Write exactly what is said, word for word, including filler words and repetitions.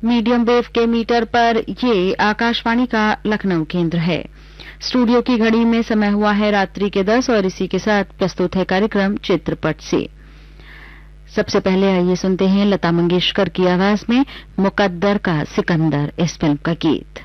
Medium wave के metre पर ये आकाशवाणी का लखनऊ केंद्र है। स्टूडियो की घड़ी में समय हुआ है रात्रि के दस और इसी के साथ प्रस्तुत है कार्यक्रम चित्रपट से। सबसे पहले आइए सुनते हैं लता मंगेशकर की आवाज में मुकद्दर का सिकंदर इस फिल्म का गीत।